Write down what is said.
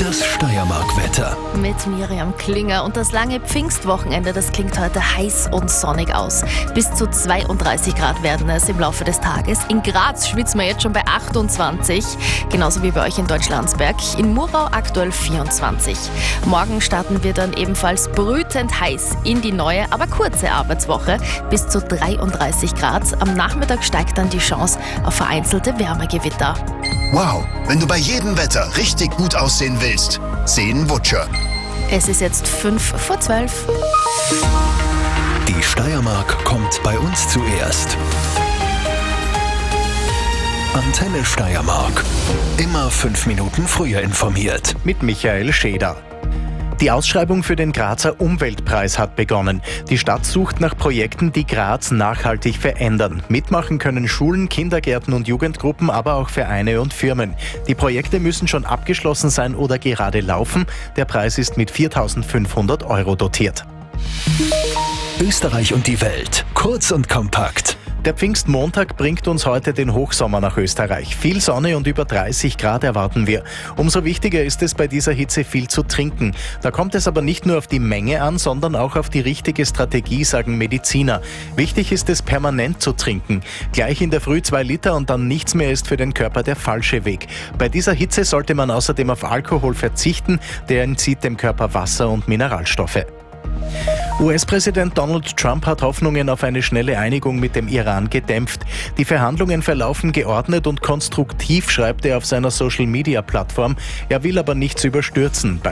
Das Steiermark-Wetter. Mit Miriam Klinger. Und das lange Pfingstwochenende, das klingt heute heiß und sonnig aus. Bis zu 32 Grad werden es im Laufe des Tages. In Graz schwitzen wir jetzt schon bei 28, genauso wie bei euch in Deutschlandsberg. In Murau aktuell 24. Morgen starten wir dann ebenfalls brütend heiß in die neue, aber kurze Arbeitswoche. Bis zu 33 Grad. Am Nachmittag steigt dann die Chance auf vereinzelte Wärmegewitter. Wow, wenn du bei jedem Wetter richtig gut aussehen willst, sehen Wutscher. Es ist jetzt 11:55. Die Steiermark kommt bei uns zuerst. Antenne Steiermark. Immer 5 Minuten früher informiert. Mit Michael Scheder. Die Ausschreibung für den Grazer Umweltpreis hat begonnen. Die Stadt sucht nach Projekten, die Graz nachhaltig verändern. Mitmachen können Schulen, Kindergärten und Jugendgruppen, aber auch Vereine und Firmen. Die Projekte müssen schon abgeschlossen sein oder gerade laufen. Der Preis ist mit 4.500 € dotiert. Österreich und die Welt. Kurz und kompakt. Der Pfingstmontag bringt uns heute den Hochsommer nach Österreich. Viel Sonne und über 30 Grad erwarten wir. Umso wichtiger ist es, bei dieser Hitze viel zu trinken. Da kommt es aber nicht nur auf die Menge an, sondern auch auf die richtige Strategie, sagen Mediziner. Wichtig ist es, permanent zu trinken. Gleich in der Früh 2 Liter und dann nichts mehr ist für den Körper der falsche Weg. Bei dieser Hitze sollte man außerdem auf Alkohol verzichten. Der entzieht dem Körper Wasser und Mineralstoffe. US-Präsident Donald Trump hat Hoffnungen auf eine schnelle Einigung mit dem Iran gedämpft. Die Verhandlungen verlaufen geordnet und konstruktiv, schreibt er auf seiner Social-Media-Plattform. Er will aber nichts überstürzen.